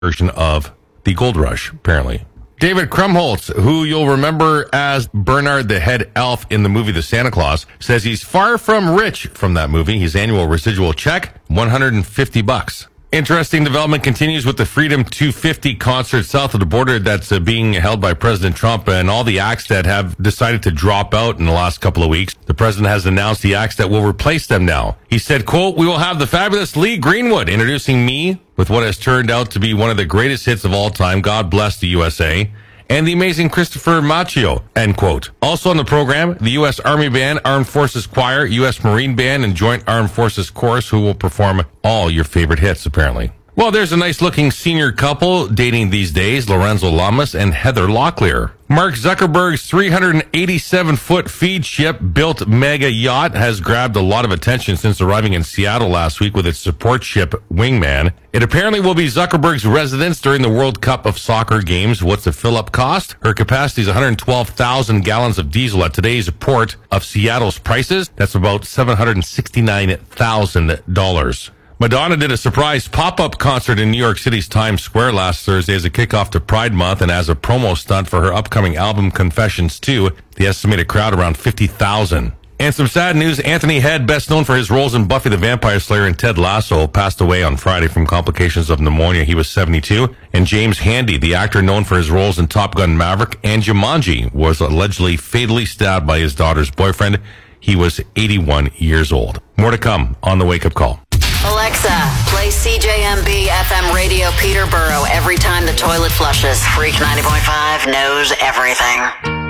version of the Gold Rush, apparently. David Krumholtz, who you'll remember as Bernard the head elf in the movie The Santa Claus, says he's far from rich from that movie. His annual residual check, $150. Interesting development continues with the Freedom 250 concert south of the border that's being held by President Trump and all the acts that have decided to drop out in the last couple of weeks. The president has announced the acts that will replace them now. He said, quote, "We will have the fabulous Lee Greenwood introducing me with what has turned out to be one of the greatest hits of all time, God Bless the USA, and the amazing Christopher Macchio," end quote. Also on the program, the U.S. Army Band, Armed Forces Choir, U.S. Marine Band, and Joint Armed Forces Chorus, who will perform all your favorite hits, apparently. Well, there's a nice-looking senior couple dating these days, Lorenzo Lamas and Heather Locklear. Mark Zuckerberg's 387-foot feed ship-built mega yacht has grabbed a lot of attention since arriving in Seattle last week with its support ship, Wingman. It apparently will be Zuckerberg's residence during the World Cup of Soccer games. What's the fill-up cost? Her capacity is 112,000 gallons of diesel at today's port of Seattle's prices. That's about $769,000. Madonna did a surprise pop-up concert in New York City's Times Square last Thursday as a kickoff to Pride Month and as a promo stunt for her upcoming album Confessions 2. The estimated crowd around 50,000. And some sad news, Anthony Head, best known for his roles in Buffy the Vampire Slayer and Ted Lasso, passed away on Friday from complications of pneumonia. He was 72. And James Handy, the actor known for his roles in Top Gun Maverick and Jumanji, was allegedly fatally stabbed by his daughter's boyfriend. He was 81 years old. More to come on the Wake Up Call. Alexa, play CJMB FM Radio Peterborough every time the toilet flushes. Freak 90.5 knows everything.